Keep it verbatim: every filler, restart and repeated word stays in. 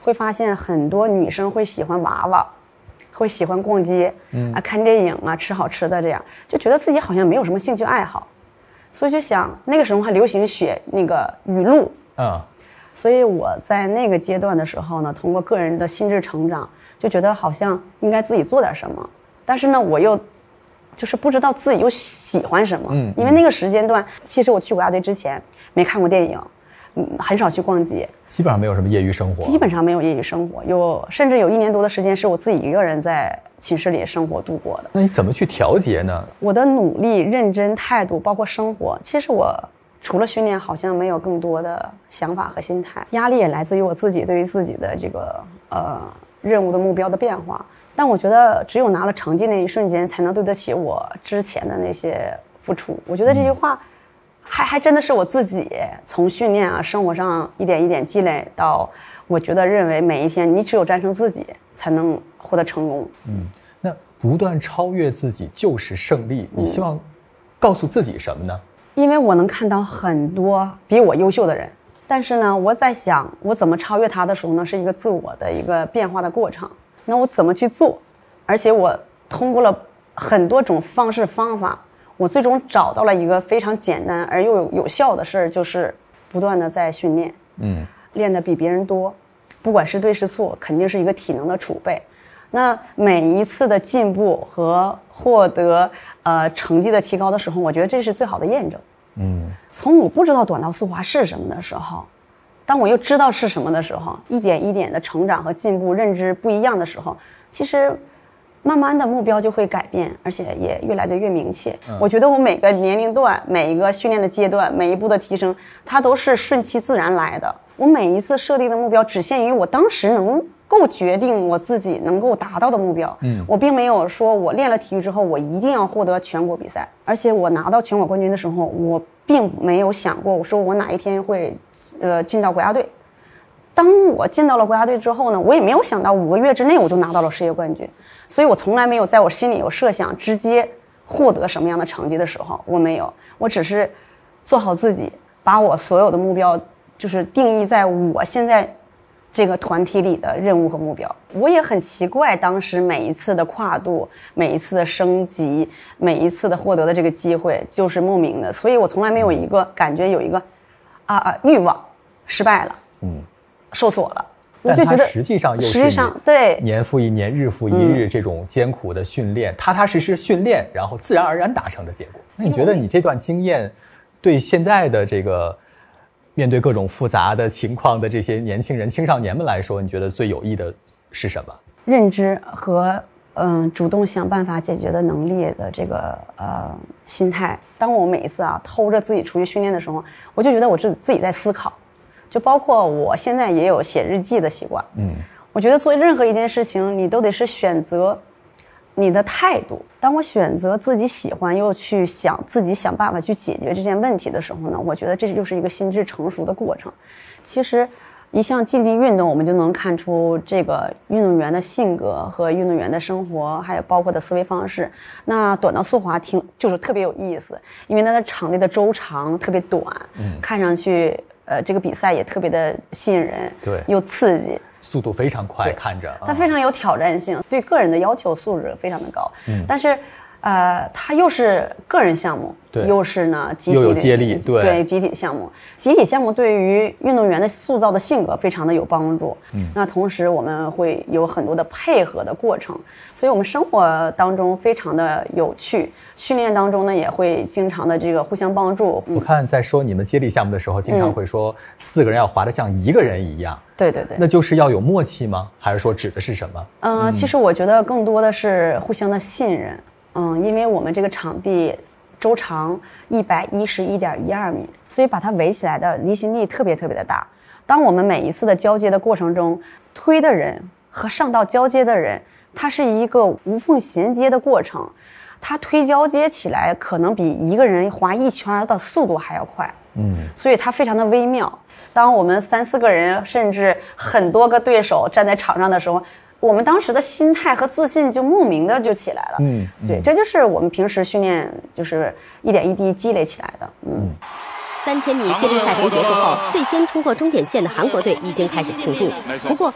会发现很多女生会喜欢娃娃，会喜欢逛街，嗯啊，看电影啊，吃好吃的，这样就觉得自己好像没有什么兴趣爱好，所以就想那个时候还流行写那个语录啊，所以我在那个阶段的时候呢，通过个人的心智成长，就觉得好像应该自己做点什么，但是呢，我又就是不知道自己又喜欢什么，嗯，因为那个时间段，其实我去国家队之前没看过电影。嗯，很少去逛街， 基本上没有什么业余生活。 基本上没有业余生活，有甚至有一年多的时间是我自己一个人在寝室里生活度过的。 那你怎么去调节呢？ 我的努力、认真态度，包括生活，其实我除了训练，好像没有更多的想法和心态。压力也来自于我自己对于自己的这个呃任务的目标的变化。但我觉得，只有拿了成绩那一瞬间，才能对得起我之前的那些付出。我觉得这句话。嗯还还真的是我自己从训练啊生活上一点一点积累到，我觉得认为每一天你只有战胜自己才能获得成功。 嗯，那不断超越自己就是胜利。你希望告诉自己什么呢？ 因为我能看到很多比我优秀的人，但是呢，我在想我怎么超越他的时候呢，是一个自我的一个变化的过程。那我怎么去做？而且我通过了很多种方式方法。我最终找到了一个非常简单而又有有效的事儿，就是不断的在训练，嗯，练得比别人多，不管是对是错，肯定是一个体能的储备。那每一次的进步和获得呃成绩的提高的时候，我觉得这是最好的验证。嗯，从我不知道短道速滑是什么的时候，当我又知道是什么的时候，一点一点的成长和进步，认知不一样的时候，其实。慢慢的目标就会改变，而且也越来的越明确。嗯、我觉得我每个年龄段、每一个训练的阶段、每一步的提升，它都是顺其自然来的。我每一次设立的目标，只限于我当时能够决定我自己能够达到的目标。嗯，我并没有说我练了体育之后，我一定要获得全国比赛。而且我拿到全国冠军的时候，我并没有想过，我说我哪一天会呃进到国家队。当我进到了国家队之后呢，我也没有想到五个月之内我就拿到了世界冠军，所以我从来没有在我心里有设想直接获得什么样的成绩的时候，我没有，我只是做好自己，把我所有的目标就是定义在我现在这个团体里的任务和目标。我也很奇怪，当时每一次的跨度，每一次的升级，每一次的获得的这个机会就是莫名的，所以我从来没有一个感觉有一个啊啊欲望失败了，嗯。受挫了，我就觉得实际上又是实际上对年复一年、日复一日这种艰苦的训练，嗯、踏踏实实训练，然后自然而然达成的结果。那你觉得你这段经验对现在的这个面对各种复杂的情况的这些年轻人、青少年们来说，你觉得最有益的是什么？ 认知和嗯主动想办法解决的能力的这个呃心态。当我每一次啊偷着自己出去训练的时候，我就觉得我自自己在思考。就包括我现在也有写日记的习惯，嗯，我觉得做任何一件事情，你都得是选择你的态度。当我选择自己喜欢，又去想自己想办法去解决这件问题的时候呢，我觉得这就是一个心智成熟的过程。其实，一项竞技运动，我们就能看出这个运动员的性格和运动员的生活，还有包括的思维方式。那短道速滑挺就是特别有意思，因为它的场地的周长特别短，嗯，看上去。呃，这个比赛也特别的吸引人，对，又刺激， 速度非常快，看着它非常有挑战性，对个人的要求素质非常的高。嗯，但是，呃，它又是个人项目，对，又是呢集体又有接力，对， 对集体项目，集体项目对于运动员的塑造的性格非常的有帮助。嗯，那同时我们会有很多的配合的过程，所以我们生活当中非常的有趣。训练当中呢，也会经常的这个互相帮助。 我看在说你们接力项目的时候，经常会说四个人要滑得像一个人一样。 对对对， 那就是要有默契吗？还是说指的是什么？ 呃、嗯，其实我觉得更多的是互相的信任。嗯，因为我们这个场地周长一百一十一点一二米，所以把它围起来的离心力特别特别的大。当我们每一次的交接的过程中，推的人和上到交接的人，它是一个无缝衔接的过程。它推交接起来可能比一个人滑一圈的速度还要快，嗯，所以它非常的微妙。当我们三四个人甚至很多个对手站在场上的时候，我们当时的心态和自信就莫名的就起来了，嗯，对，这就是我们平时训练就是一点一滴积累起来的，嗯。 三千米接力赛程结束后，最先通过终点线的韩国队已经开始庆祝，不过